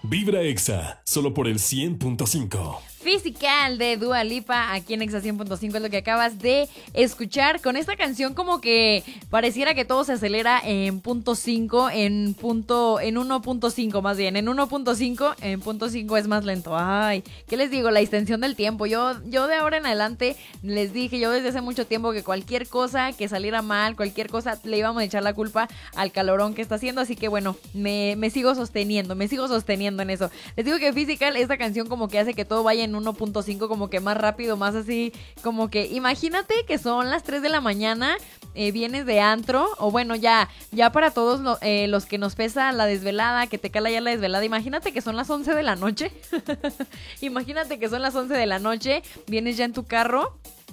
Vibra Exa, solo por el 100.5. Physical de Dua Lipa, aquí en Exa 100.5 es lo que acabas de escuchar. Con esta canción como que pareciera que todo se acelera en punto 5, en 1.5 más bien, en 1.5, en punto 5 es más lento. Ay, ¿qué les digo? La extensión del tiempo. Yo de ahora en adelante les dije, yo desde hace mucho tiempo que cualquier cosa que saliera mal, cualquier cosa le íbamos a echar la culpa al calorón que está haciendo, así que bueno, me sigo sosteniendo en eso. Les digo que Physical, esta canción como que hace que todo vaya en 1.5, como que más rápido, más así, como que imagínate que son las 3 de la mañana, vienes de antro, o bueno, ya para todos los que nos pesa la desvelada, que te cala ya la desvelada, imagínate que son las 11 de la noche, imagínate que son las 11 de la noche, vienes ya en tu carro,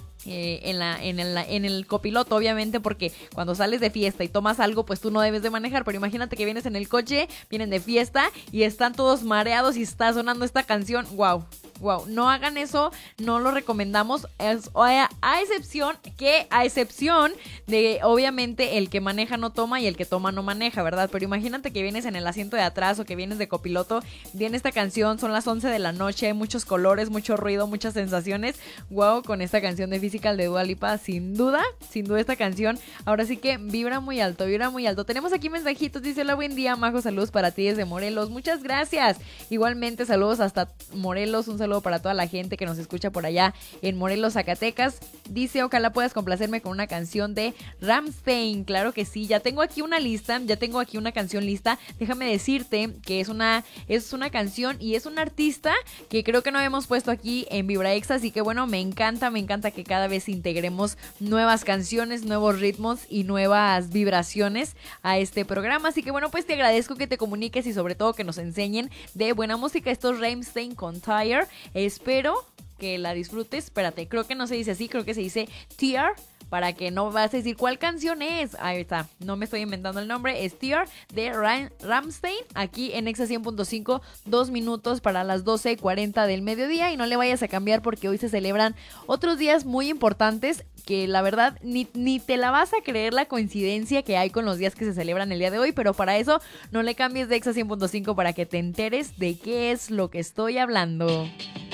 en el copiloto, obviamente, porque cuando sales de fiesta y tomas algo, pues tú no debes de manejar, pero imagínate que vienes en el coche, vienen de fiesta y están todos mareados y está sonando esta canción. Wow, no hagan eso, no lo recomendamos, a excepción de, obviamente, el que maneja no toma y el que toma no maneja, ¿verdad? Pero imagínate que vienes en el asiento de atrás o que vienes de copiloto, viene esta canción, son las 11 de la noche, hay muchos colores, mucho ruido, muchas sensaciones. Wow, con esta canción de Physical de Dua Lipa, sin duda esta canción, ahora sí que vibra muy alto. Tenemos aquí mensajitos, dice: hola, buen día, Majo, saludos para ti desde Morelos, muchas gracias. Igualmente, saludos hasta Morelos, un saludo para toda la gente que nos escucha por allá en Morelos, Zacatecas. Dice: ojalá puedas complacerme con una canción de Rammstein. Claro que sí, ya tengo aquí una canción lista. Déjame decirte que es una canción y es un artista que creo que no hemos puesto aquí en Vibra Exa, así que bueno, me encanta que cada vez integremos nuevas canciones, nuevos ritmos y nuevas vibraciones a este programa, así que bueno, pues te agradezco que te comuniques y sobre todo que nos enseñen de buena música. Esto es Rammstein con Tire. Espero que la disfrutes. Espérate, creo que no se dice así, creo que se dice Tear, para que no vas a decir cuál canción es. Ahí está, no me estoy inventando el nombre, es Tear de Rammstein, aquí en Exa 100.5, 2 minutos para las 12:40 del mediodía, y no le vayas a cambiar porque hoy se celebran otros días muy importantes que la verdad ni te la vas a creer la coincidencia que hay con los días que se celebran el día de hoy, pero para eso no le cambies de Exa 100.5 para que te enteres de qué es lo que estoy hablando.